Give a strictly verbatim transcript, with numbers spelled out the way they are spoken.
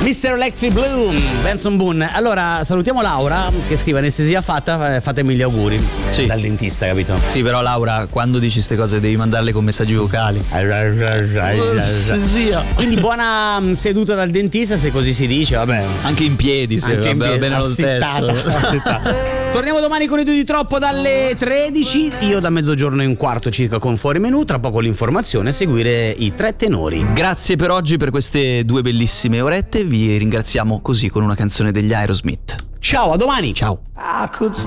mister Electric Blue, Benson Boone. Allora salutiamo Laura che scrive anestesia fatta, fatemi gli auguri. Sì. Dal dentista, capito? Sì, però Laura, quando dici queste cose devi mandarle con messaggi vocali. Quindi buona seduta dal dentista, se così si dice, vabbè. Anche in piedi, se Anche in va piedi, bene lo assettata, stesso. assettata. Torniamo domani con i due di troppo dalle tredici, io da mezzogiorno e un quarto circa con Fuori Menù, tra poco l'informazione, a seguire i tre tenori. Grazie per oggi, per queste due bellissime orette, vi ringraziamo così con una canzone degli Aerosmith. Ciao, a domani. Ciao.